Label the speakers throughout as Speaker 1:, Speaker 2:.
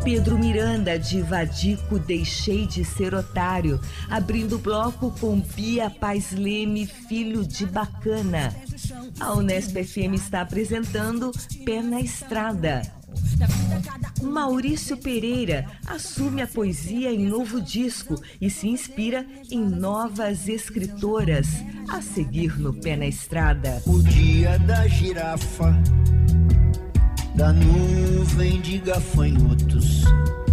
Speaker 1: Pedro Miranda, de Vadico, Deixei de Ser Otário, abrindo o bloco com Bia Paz Leme, Filho de Bacana. A Unesp FM está apresentando Pé na Estrada. Maurício Pereira assume a poesia em novo disco e se inspira em novas escritoras. A seguir no Pé na Estrada.
Speaker 2: O dia da girafa, da nuvem de gafanhotos.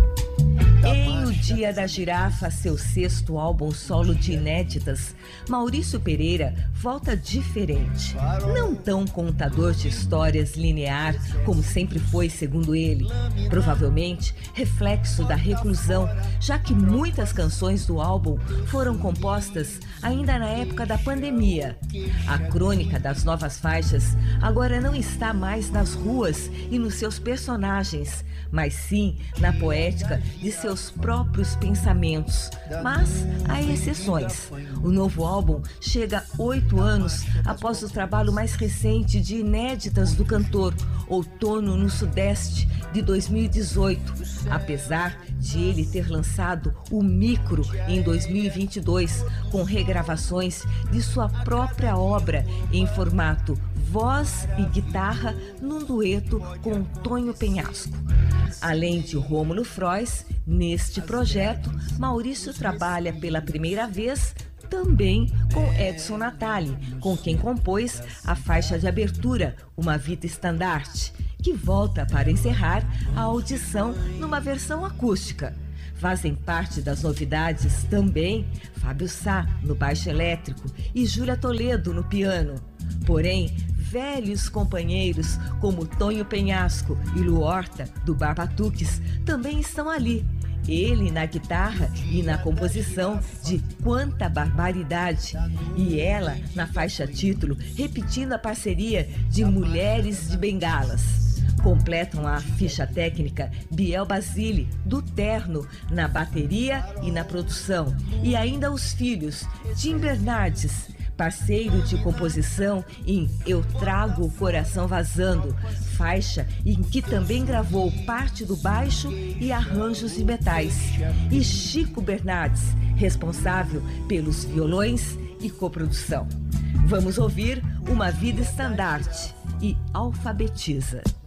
Speaker 1: Em O Dia da Girafa, seu sexto álbum solo de inéditas, Maurício Pereira volta diferente. Não tão contador de histórias linear, como sempre foi, segundo ele. Provavelmente reflexo da reclusão, já que muitas canções do álbum foram compostas ainda na época da pandemia. A crônica das novas faixas agora não está mais nas ruas e nos seus personagens, mas sim na poética de seus próprios pensamentos. Mas há exceções. O novo álbum chega 8 anos após o trabalho mais recente de inéditas do cantor, Outono no Sudeste, de 2018. Apesar de ele ter lançado o Micro em 2022, com regravações de sua própria obra em formato voz e guitarra num dueto com Tonho Penhasco. Além de Rômulo Frois, neste projeto, Maurício trabalha pela primeira vez também com Edson Natali, com quem compôs a faixa de abertura, Uma Vida Estandarte, que volta para encerrar a audição numa versão acústica. Fazem parte das novidades também Fábio Sá no baixo elétrico e Júlia Toledo no piano. Porém, velhos companheiros como Tonho Penhasco e Lu Horta, do Bar Batuques, também estão ali. Ele na guitarra e na composição de Quanta Barbaridade. E ela na faixa título, repetindo a parceria de Mulheres de Bengalas. Completam a ficha técnica Biel Basile, do Terno, na bateria e na produção. E ainda os filhos, Tim Bernardes, parceiro de composição em Eu Trago o Coração Vazando, faixa em que também gravou parte do baixo e arranjos de metais. E Chico Bernardes, responsável pelos violões e coprodução. Vamos ouvir Uma Vida Estandarte e Alfabetiza.